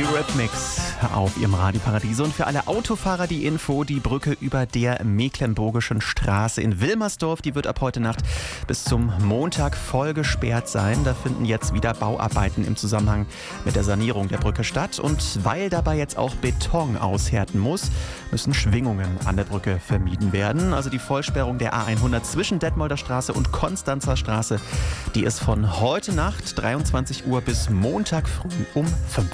Eurythmics auf ihrem Radioparadies. Und für alle Autofahrer die Info: Die Brücke über der Mecklenburgischen Straße in Wilmersdorf, die wird ab heute Nacht bis zum Montag voll gesperrt sein. Da finden jetzt wieder Bauarbeiten im Zusammenhang mit der Sanierung der Brücke statt. Und weil dabei jetzt auch Beton aushärten muss, müssen Schwingungen an der Brücke vermieden werden. Also die Vollsperrung der A100 zwischen Detmolder Straße und Konstanzer Straße, die ist von heute Nacht 23 Uhr bis Montag früh um 5